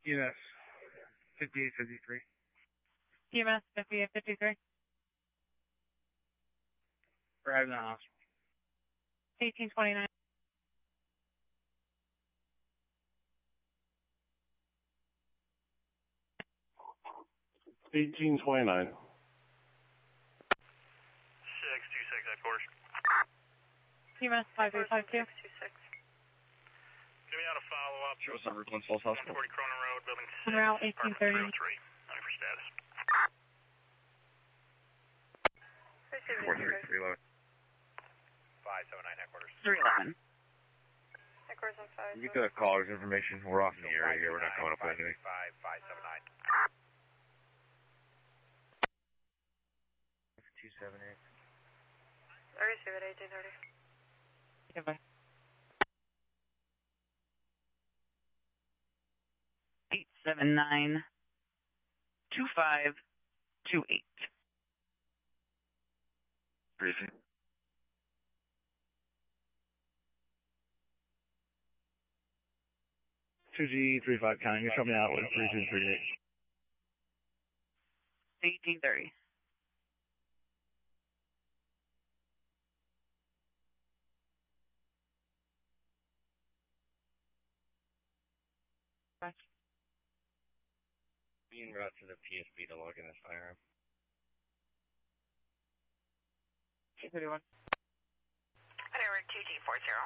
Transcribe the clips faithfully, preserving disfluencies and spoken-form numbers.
U S fifty-eight fifty-three. E M S fifty-eight fifty-three. Arrived in the hospital. eighteen twenty-nine. eighteen twenty-nine. six two six headquarters. E M S five eight five two. Give me out a follow-up. Show us number Glens Falls Hospital. one forty Cronin Road, building six. En route eighteen thirty. three oh three. Ready for status. four three three eleven. five seven nine headquarters. three eleven. Headquarters on five. You get the caller's information. We're off in the area here. We're not coming up with anything. five five seven nine. two seven eight. I receive it eighteen thirty. Goodbye. eight seven nine two five two eight. Briefing. two G three five counting. You're coming out with three two three eight. eighteen thirty. Bye. Being route to the P S B to log in this firearm. two thirty-one. Whatever, two G four zero.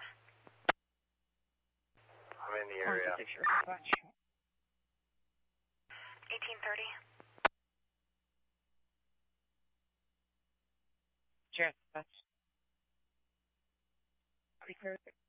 I'm in the area. eighteen thirty. Cheers. That's pretty perfect.